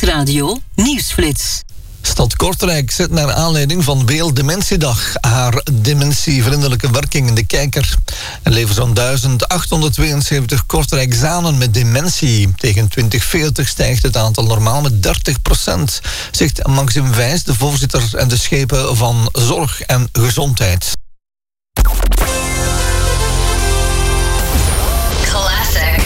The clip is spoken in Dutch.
Nieuwsradio Nieuwsflits. Stad Kortrijk zet naar aanleiding van Werelddementiedag haar dementievriendelijke werking in de kijker. Er leven zo'n 1872 Kortrijkzanen met dementie. Tegen 2040 stijgt het aantal normaal met 30%, zegt Maxim Wijs, de voorzitter en de schepen van Zorg en Gezondheid.